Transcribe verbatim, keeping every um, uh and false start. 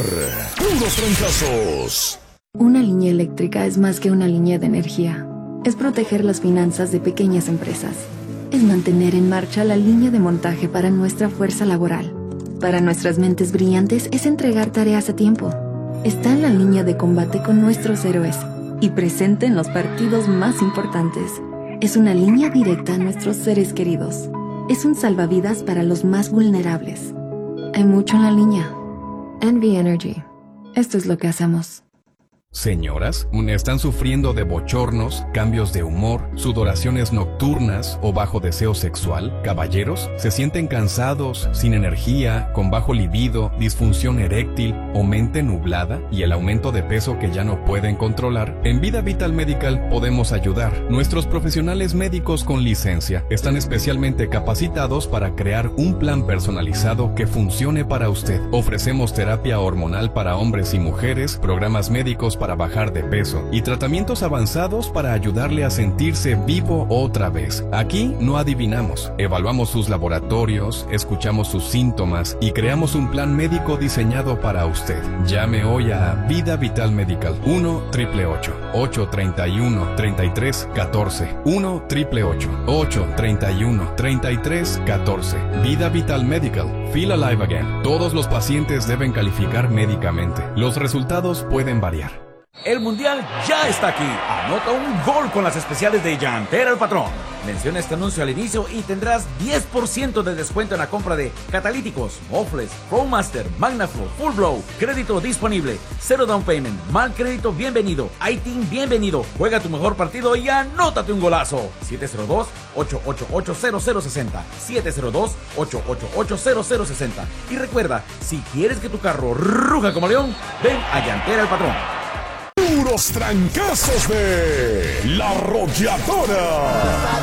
Puros trancazos. Una línea eléctrica es más que una línea de energía. Es proteger las finanzas de pequeñas empresas. Es mantener en marcha la línea de montaje para nuestra fuerza laboral. Para nuestras mentes brillantes es entregar tareas a tiempo. Está en la línea de combate con nuestros héroes y presente en los partidos más importantes. Es una línea directa a nuestros seres queridos. Es un salvavidas para los más vulnerables. Hay mucho en la línea. Envy Energy. Esto es lo que hacemos. Señoras, ¿están sufriendo de bochornos, cambios de humor, sudoraciones nocturnas o bajo deseo sexual? Caballeros, ¿se sienten cansados, sin energía, con bajo libido, disfunción eréctil o mente nublada y el aumento de peso que ya no pueden controlar? En Vida Vital Medical podemos ayudar. Nuestros profesionales médicos con licencia están especialmente capacitados para crear un plan personalizado que funcione para usted. Ofrecemos terapia hormonal para hombres y mujeres, programas médicos para bajar de peso y tratamientos avanzados para ayudarle a sentirse vivo otra vez. Aquí no adivinamos, evaluamos sus laboratorios, escuchamos sus síntomas y creamos un plan médico diseñado para usted. Llame hoy a Vida Vital Medical uno ocho ocho ocho, ocho tres uno, tres tres uno cuatro uno ocho ocho ocho, ocho tres uno, tres tres uno cuatro. Vida Vital Medical. Feel Alive Again. Todos los pacientes deben calificar médicamente. Los resultados pueden variar. El Mundial ya está aquí. Anota un gol con las especiales de Llantera el Patrón. Menciona este anuncio al inicio y tendrás diez por ciento de descuento en la compra de catalíticos, mofles, ProMaster, MagnaFlow, Full Blow. Crédito disponible. Cero down payment. Mal crédito bienvenido. I-Team bienvenido. Juega tu mejor partido y anótate un golazo. siete cero dos, ocho ocho ocho, cero cero seis cero. siete cero dos, ocho ocho ocho, cero cero seis cero. Y recuerda, si quieres que tu carro ruja como león, ven a Llantera el Patrón. Puros trancazos de La Arrolladora.